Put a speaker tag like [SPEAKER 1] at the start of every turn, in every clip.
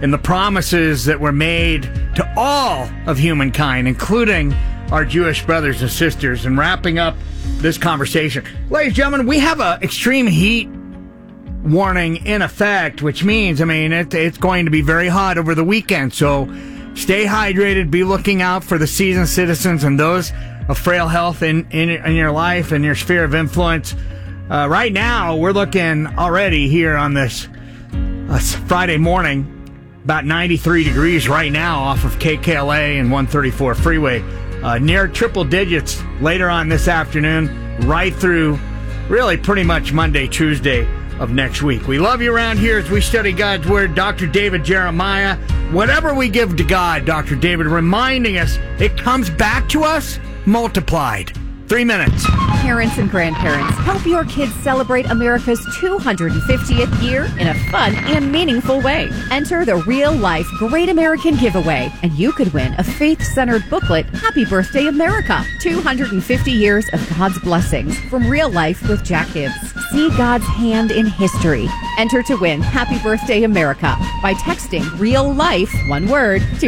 [SPEAKER 1] and the promises that were made to all of humankind, including our Jewish brothers and sisters. And wrapping up this conversation, ladies and gentlemen, we have an extreme heat warning in effect, which means, it's going to be very hot over the weekend. So stay hydrated, be looking out for the seasoned citizens and those of frail health in your life and your sphere of influence. Right now, we're looking already here on this Friday morning, about 93 degrees right now off of KKLA and 134 freeway. Near triple digits later on this afternoon, right through really pretty much Monday, Tuesday of next week. We love you around here as we study God's Word. Dr. David Jeremiah, whatever we give to God, Dr. David, reminding us it comes back to us multiplied. 3 minutes.
[SPEAKER 2] Parents and grandparents, help your kids celebrate America's 250th year in a fun and meaningful way. Enter the Real Life Great American Giveaway, and you could win a faith-centered booklet, Happy Birthday America, 250 years of God's blessings from Real Life with Jack Hibbs. See God's hand in history. Enter to win Happy Birthday America by texting Real Life, one word, to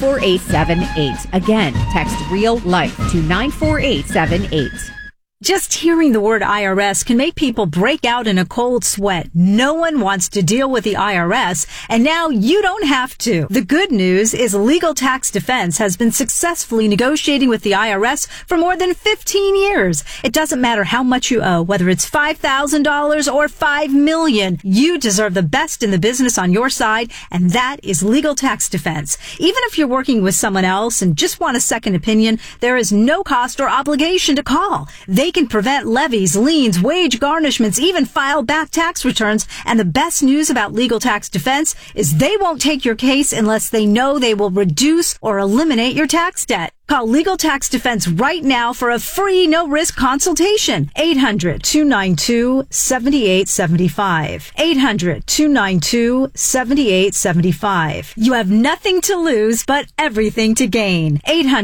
[SPEAKER 2] 94878. Again, text Real Life to 94878.
[SPEAKER 3] Just hearing the word IRS can make people break out in a cold sweat. No one wants to deal with the IRS, and now you don't have to. The good news is Legal Tax Defense has been successfully negotiating with the IRS for more than 15 years. It doesn't matter how much you owe, whether it's $5,000 or $5 million. You deserve the best in the business on your side, and that is Legal Tax Defense. Even if you're working with someone else and just want a second opinion, there is no cost or obligation to call. They can prevent levies, liens, wage garnishments, even file back tax returns. And the best news about Legal Tax Defense is they won't take your case unless they know they will reduce or eliminate your tax debt. Call Legal Tax Defense right now for a free, no-risk consultation. 800-292-7875. 800-292-7875. You have nothing to lose, but everything to gain.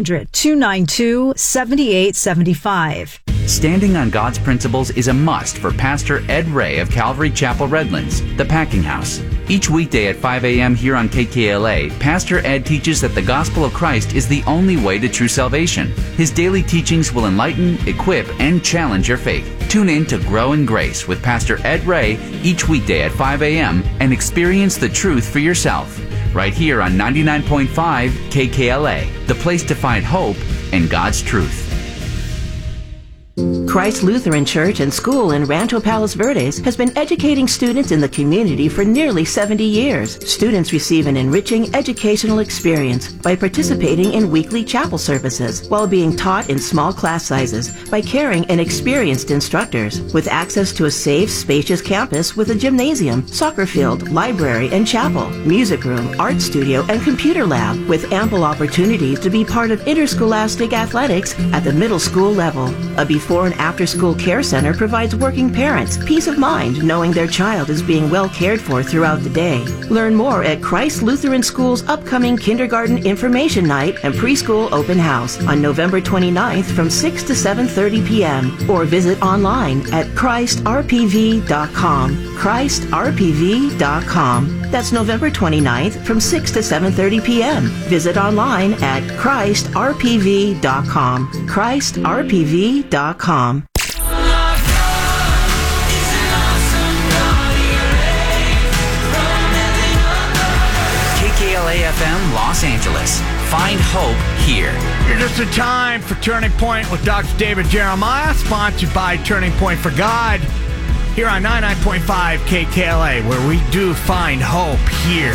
[SPEAKER 3] 800-292-7875.
[SPEAKER 4] Standing on God's principles is a must for Pastor Ed Ray of Calvary Chapel Redlands, the Packing House. Each weekday at 5 a.m. here on KKLA, Pastor Ed teaches that the gospel of Christ is the only way to true salvation. His daily teachings will enlighten, equip, and challenge your faith. Tune in to Grow in Grace with Pastor Ed Ray each weekday at 5 a.m. and experience the truth for yourself. Right here on 99.5 KKLA, the place to find hope and God's truth.
[SPEAKER 5] Christ Lutheran Church and School in Rancho Palos Verdes has been educating students in the community for nearly 70 years. Students receive an enriching educational experience by participating in weekly chapel services while being taught in small class sizes by caring and experienced instructors. With access to a safe, spacious campus with a gymnasium, soccer field, library, and chapel, music room, art studio, and computer lab, with ample opportunities to be part of interscholastic athletics at the middle school level. A before and after-school care center provides working parents peace of mind knowing their child is being well cared for throughout the day. Learn more at Christ Lutheran School's upcoming kindergarten information night and preschool open house on November 29th from 6 to 7:30 p.m. or visit online at ChristRPV.com. ChristRPV.com. That's November 29th from 6 to 7:30 p.m. Visit online at ChristRPV.com. ChristRPV.com.
[SPEAKER 4] KKLA-FM Los Angeles. Find hope here.
[SPEAKER 1] Here's just the time for Turning Point with Dr. David Jeremiah, sponsored by Turning Point for God, here on 99.5 KKLA, where we do find hope here.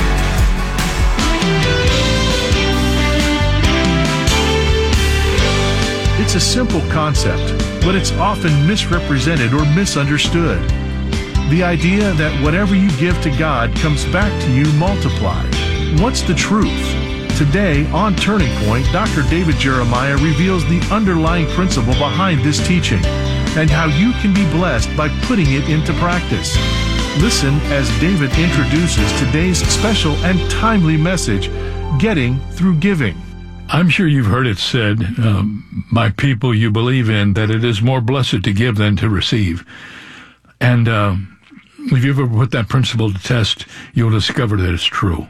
[SPEAKER 6] It's a simple concept, but it's often misrepresented or misunderstood. The idea that whatever you give to God comes back to you multiplied. What's the truth? Today, on Turning Point, Dr. David Jeremiah reveals the underlying principle behind this teaching and how you can be blessed by putting it into practice. Listen as David introduces today's special and timely message, Getting Through Giving.
[SPEAKER 7] I'm sure you've heard it said, by people you believe in, that it is more blessed to give than to receive. And if you ever put that principle to test, you'll discover that it's true.